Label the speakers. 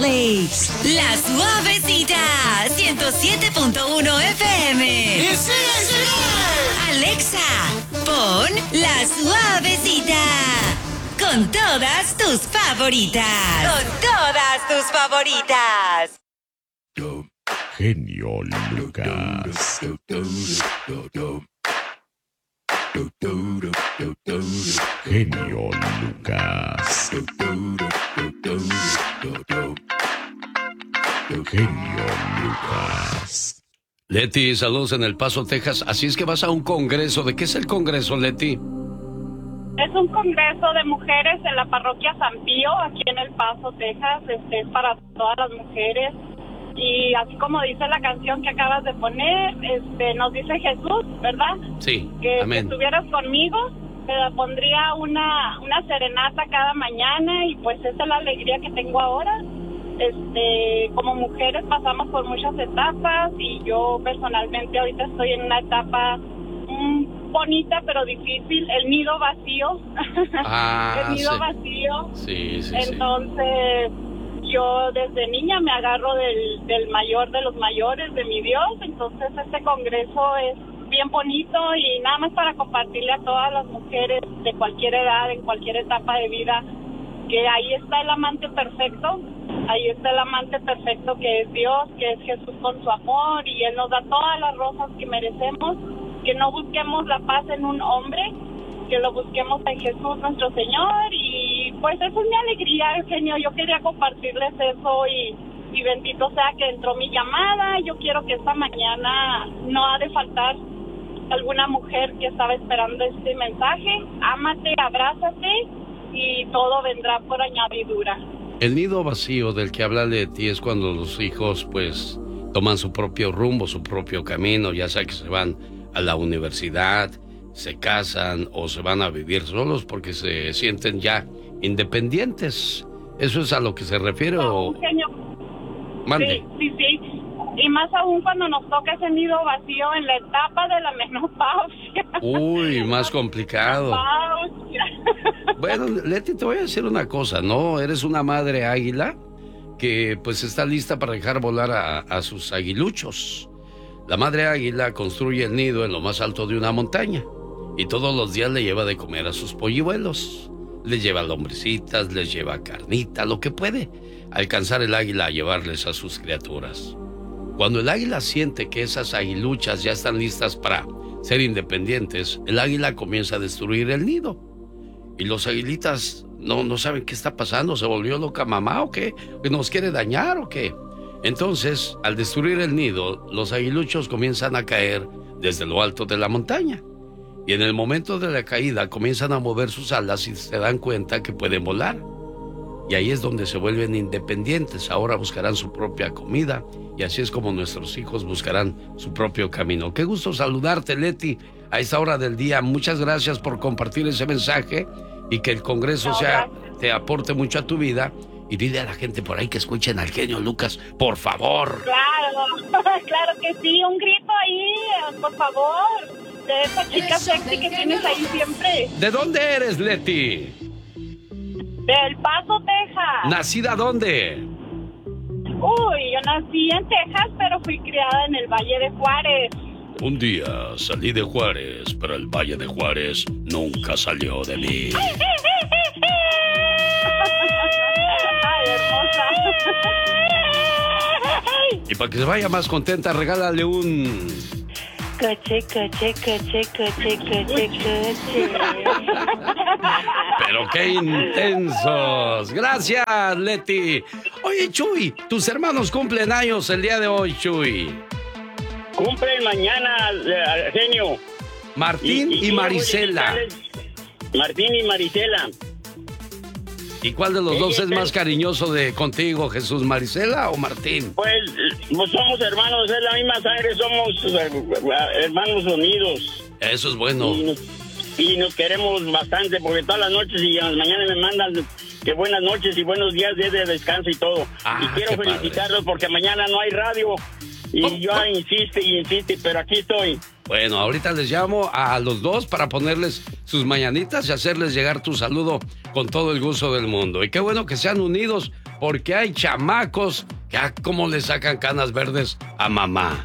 Speaker 1: Lakes. La Suavecita, 107.1 FM.
Speaker 2: ¡Y sigue, sigue!
Speaker 1: Alexa, pon La Suavecita. Con todas tus favoritas. Con todas tus favoritas.
Speaker 3: Genio Lucas. Genio Lucas. Genio Lucas.
Speaker 4: Leti, saludos en El Paso, Texas. Así es que vas a un congreso. ¿De qué es el congreso, Leti?
Speaker 5: Es un congreso de mujeres en la parroquia San Pío, aquí en El Paso, Texas. Es para todas las mujeres. Y así como dice la canción que acabas de poner, nos dice Jesús, ¿verdad?
Speaker 4: Sí,
Speaker 5: que
Speaker 4: amén.
Speaker 5: Si estuvieras conmigo, te pondría una serenata cada mañana y pues esa es la alegría que tengo ahora. Como mujeres pasamos por muchas etapas y yo personalmente ahorita estoy en una etapa bonita pero difícil, el nido vacío. El nido vacío.
Speaker 4: Sí.
Speaker 5: Entonces yo desde niña me agarro del mayor de los mayores, de mi Dios. Entonces este congreso es bien bonito y nada más para compartirle a todas las mujeres de cualquier edad, en cualquier etapa de vida, que ahí está el amante perfecto. Ahí está el amante perfecto que es Dios, que es Jesús con su amor, y Él nos da todas las rosas que merecemos. Que no busquemos la paz en un hombre, que lo busquemos en Jesús nuestro Señor. Y pues eso es mi alegría, Eugenio. Yo quería compartirles eso y bendito sea que entró mi llamada. Yo quiero que esta mañana no ha de faltar alguna mujer que estaba esperando este mensaje. Ámate, abrázate y todo vendrá por añadidura.
Speaker 4: El nido vacío del que habla Leti es cuando los hijos pues toman su propio rumbo, su propio camino, ya sea que se van a la universidad, se casan o se van a vivir solos porque se sienten ya independientes. ¿Eso es a lo que se refiere o...?
Speaker 5: Genio.
Speaker 4: Mande.
Speaker 5: Sí. Y más aún cuando nos toca ese nido vacío en la etapa de la menopausia.
Speaker 4: Uy, más complicado. Bueno, Leti, te voy a decir una cosa, ¿no? Eres una madre águila que pues está lista para dejar volar a sus aguiluchos. La madre águila construye el nido en lo más alto de una montaña y todos los días le lleva de comer a sus polluelos. Les lleva lombricitas, les lleva carnita, lo que puede alcanzar el águila a llevarles a sus criaturas. Cuando el águila siente que esas aguiluchas ya están listas para ser independientes, el águila comienza a destruir el nido. Y los aguilitas no saben qué está pasando. ¿Se volvió loca mamá o qué? ¿Nos quiere dañar o qué? Entonces, al destruir el nido, los aguiluchos comienzan a caer desde lo alto de la montaña. Y en el momento de la caída comienzan a mover sus alas y se dan cuenta que pueden volar. Y ahí es donde se vuelven independientes. Ahora buscarán su propia comida y así es como nuestros hijos buscarán su propio camino. Qué gusto saludarte, Leti, a esta hora del día. Muchas gracias por compartir ese mensaje y que el Congreso te aporte mucho a tu vida. Y dile a la gente por ahí que escuchen al genio Lucas, por favor.
Speaker 5: Claro que sí. Un grito ahí, por favor, de esa chica sexy que tienes ahí siempre.
Speaker 4: ¿De dónde eres, Leti?
Speaker 5: Del Paso, Texas.
Speaker 4: ¿Nacida dónde?
Speaker 5: Uy, yo nací en Texas, pero fui criada en el Valle de Juárez.
Speaker 4: Un día salí de Juárez, pero el Valle de Juárez nunca salió de mí.
Speaker 5: Ay, hermosa.
Speaker 4: Y para que se vaya más contenta, regálale un...
Speaker 5: Coche.
Speaker 4: Pero qué intensos. Gracias, Leti. Oye, Chuy, tus hermanos cumplen años el día de hoy, Chuy.
Speaker 6: Cumplen mañana, genio.
Speaker 4: Martín y Marisela.
Speaker 6: Martín y Marisela.
Speaker 4: ¿Y cuál de los dos es más cariñoso contigo, Jesús, Marisela o Martín?
Speaker 6: Pues somos hermanos, es la misma sangre, somos hermanos unidos.
Speaker 4: Eso es bueno.
Speaker 6: Y nos queremos bastante porque todas las noches y a las mañanas me mandan que buenas noches y buenos días, días de descanso y todo. Y quiero felicitarlos porque mañana no hay radio. Y yo insiste, pero aquí estoy.
Speaker 4: Bueno, ahorita les llamo a los dos para ponerles sus mañanitas y hacerles llegar tu saludo con todo el gusto del mundo. Y qué bueno que sean unidos, porque hay chamacos que cómo le sacan canas verdes a mamá.